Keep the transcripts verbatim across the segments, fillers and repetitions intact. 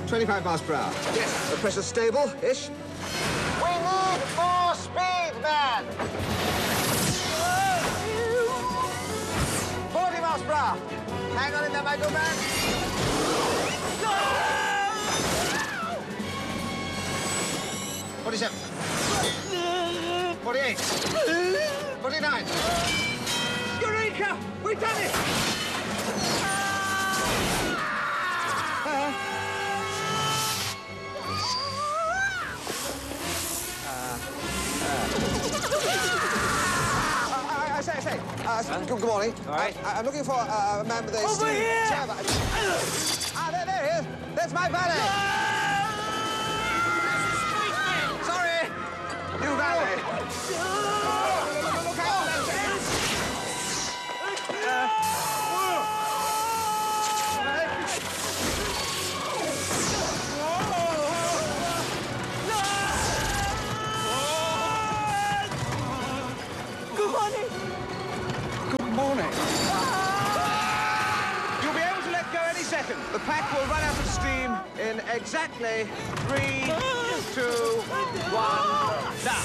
twenty-five miles per hour. Yes, the pressure's stable-ish. We need more speed, man! forty miles per hour. Hang on in there, my good man. forty-seven. forty-eight. forty-nine. Eureka! We've done it! I say, I say, uh, good, good morning. All right. Uh, I'm looking for uh, a man with a Over steam here! chair. Ah, there, there he is. That's my valet. Sorry. You valet. Look out. Good morning. Good morning. You'll be able to let go any second. The pack will run out of steam in exactly three, two, one, now.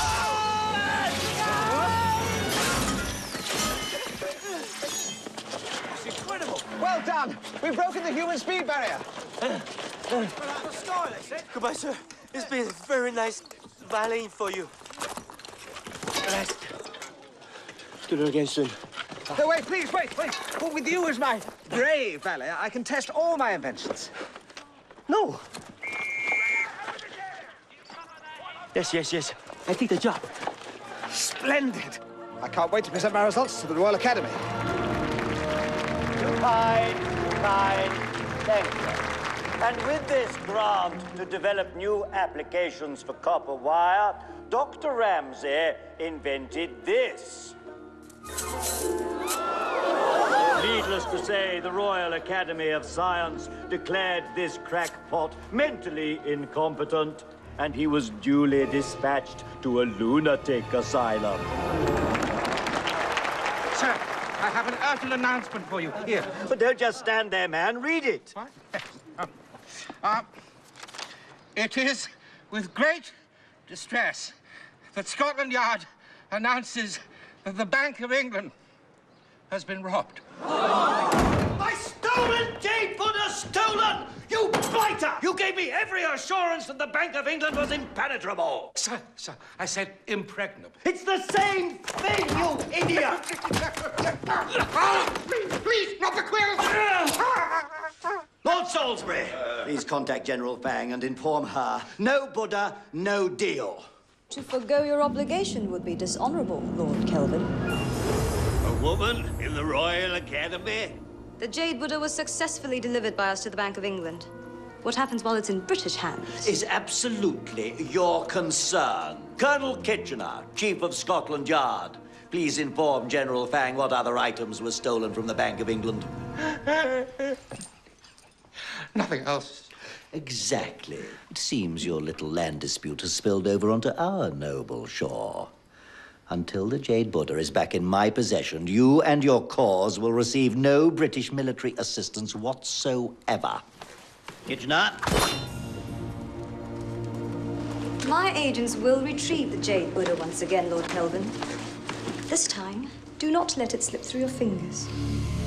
It's incredible. Well done. We've broken the human speed barrier. Goodbye, sir. It's been very nice valeting for you. Nice. Do it again soon. No, wait, please, wait, wait. Well, with you as my brave valet, I can test all my inventions. No. Yes, yes, yes. I take the job. Splendid. I can't wait to present my results to the Royal Academy. Too kind, too kind. Thank you. And with this grant to develop new applications for copper wire, Doctor Ramsay invented this. Needless to say, the Royal Academy of Science declared this crackpot mentally incompetent, and he was duly dispatched to a lunatic asylum. Sir, I have an urgent announcement for you. Here. But don't just stand there, man. Read it. What? Um, uh, it is with great distress that Scotland Yard announces that the Bank of England has been robbed. My stolen Jade Buddha stolen! You blighter! You gave me every assurance that the Bank of England was impenetrable. Sir, sir, I said impregnable. It's the same thing, you idiot! Please, please, not the quill! Lord Salisbury, please contact General Fang and inform her. No Buddha, no deal. To forgo your obligation would be dishonorable, Lord Kelvin. A woman in the Royal Academy? The Jade Buddha was successfully delivered by us to the Bank of England. What happens while it's in British hands Is absolutely your concern. Colonel Kitchener, Chief of Scotland Yard, please inform General Fang what other items were stolen from the Bank of England. Nothing else. Exactly. It seems your little land dispute has spilled over onto our noble shore. Until the Jade Buddha is back in my possession, you and your cause will receive no British military assistance whatsoever. Kitchener? My agents will retrieve the Jade Buddha once again, Lord Kelvin. This time, do not let it slip through your fingers.